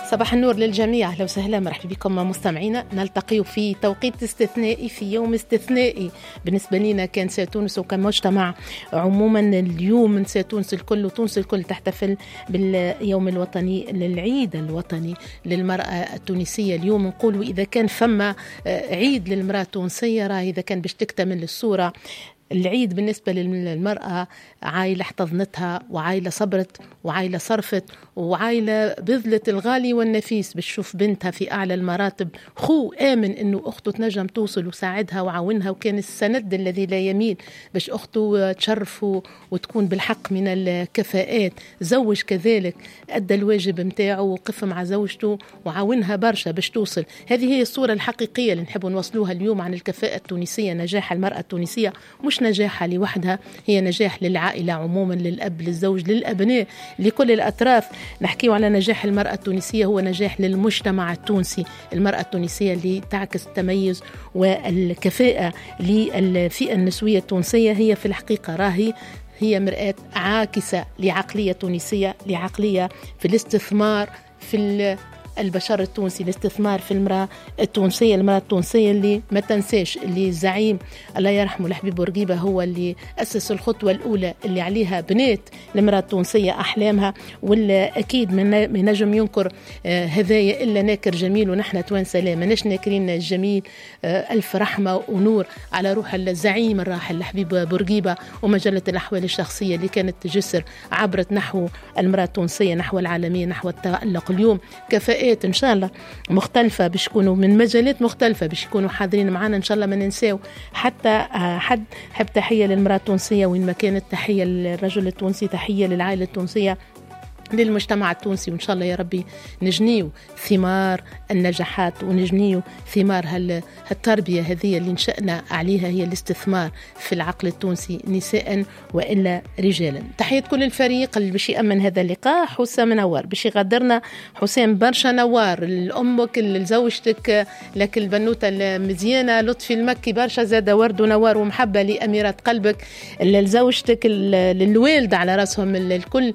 صباح النور للجميع، أهلا وسهلا، مرحبا بكم مستمعينا. نلتقي في توقيت استثنائي في يوم استثنائي بالنسبة لنا كنساء تونس وكمجتمع عموما. اليوم نساء تونس الكل وتونس الكل تحتفل باليوم الوطني للعيد الوطني للمرأة التونسية. اليوم نقول إذا كان فما عيد للمرأة التونسية راه إذا كان باش تكتمل الصورة العيد بالنسبة للمرأة عائلة احتضنتها وعائلة صبرت وعائلة صرفت وعائلة بذلت الغالي والنفيس باش تشوف بنتها في أعلى المراتب. خو آمن أنه أخته تنجم توصل وساعدها وعاونها وكان السند الذي لا يميل باش أخته تشرف وتكون بالحق من الكفاءات. زوج كذلك أدى الواجب متاعه وقف مع زوجته وعاونها برشا باش توصل. هذه هي الصورة الحقيقية اللي نحب نوصلوها اليوم عن الكفاءة التونسية. نجاح المرأة التونسية مش نجاحها لوحدها، هي نجاح للعائلة عموما، للأب للزوج للأبناء لكل الأطراف. نحكيه على نجاح المرأة التونسية هو نجاح للمجتمع التونسي. المرأة التونسية اللي تعكس التميز والكفاءة للفئة النسوية التونسية هي في الحقيقة راهي هي مرآة عاكسة لعقلية تونسية، لعقلية في الاستثمار في البشر التونسي، الاستثمار في المرأة التونسية. المرأة التونسية اللي ما تنساش اللي الزعيم الله يرحمه الحبيب بورقيبة هو اللي أسس الخطوة الأولى اللي عليها بنات المرأة التونسية أحلامها، واللي أكيد من نجم ينكر هذايا إلا ناكر جميل. ونحن توانسة لا مناش ناكرين الجميل. ألف رحمة ونور على روح الزعيم الراحل الحبيب بورقيبة ومجلة الأحوال الشخصية اللي كانت جسر عبرت نحو المرأة التونسية، نحو العالمية، نحو التألق. اليوم كفاءات إن شاء الله مختلفة باش يكونوا من مجالات مختلفة باش يكونوا حاضرين معنا إن شاء الله. ما ننساو حتى حد. حب تحية للمرأة التونسية وين ما كانت، تحية للرجل التونسي، تحية للعائلة التونسية، للمجتمع التونسي. وإن شاء الله يا ربي نجنيو ثمار النجاحات ونجنيو ثمار هالتربية هذه اللي نشأنا عليها، هي الاستثمار في العقل التونسي نساء وإلا رجالا. تحية كل الفريق اللي باش يأمن هذا اللقاء. حسام نوار باش يغادرنا، حسام برشا نوار، لأمك لزوجتك لك البنوتة المزيانة لطفي المكي برشا زادة ورد ونوار ومحبة لأميرة قلبك، لزوجتك للوالدة على رأسهم الكل،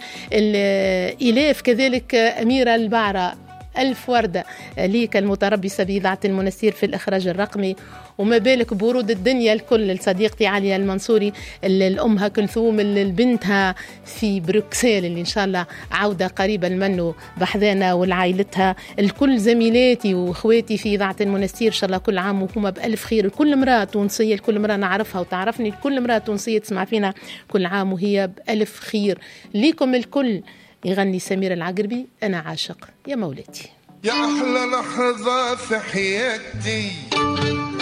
إلاف كذلك أميرة البعرة، ألف وردة ليك المتربصة بإذاعة المنستير في الإخراج الرقمي. وما بالك برود الدنيا الكل لصديقتي عليا المنصوري، الأمها كلثوم، البنتها في بروكسل اللي إن شاء الله عودة قريبا منه بحذانا والعائلتها، الكل زميلاتي وإخواتي في إذاعة المنستير إن شاء الله كل عام وهم بألف خير. كل امرأة تونسية، كل امرأة نعرفها وتعرفني، كل امرأة تونسية تسمع فينا كل عام وهي بألف خير. ليكم الكل يغني سمير العقربي أنا عاشق يا مولاتي. يا أحلى لحظة في حياتي